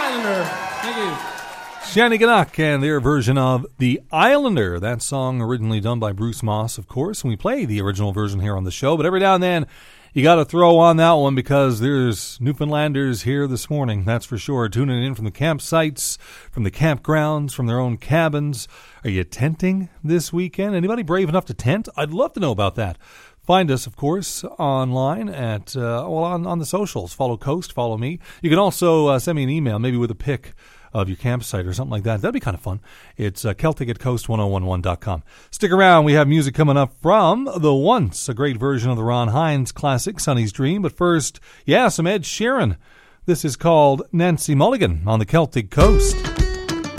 Islander. Thank you. Shanneyganock and their version of The Islander. That song originally done by Bruce Moss, of course, and we play the original version here on the show. But every now and then, you got to throw on that one because there's Newfoundlanders here this morning, that's for sure, tuning in from the campsites, from the campgrounds, from their own cabins. Are you tenting this weekend? Anybody brave enough to tent? I'd love to know about that. Find us, of course, online at on the socials. Follow Coast, follow me. You can also send me an email, maybe with a pic of your campsite or something like that. That'd be kind of fun. It's Celtic@coast1011.com. Stick around. We have music coming up from The Once, a great version of the Ron Hines classic, Sonny's Dream. But first, some Ed Sheeran. This is called Nancy Mulligan on the Celtic Coast.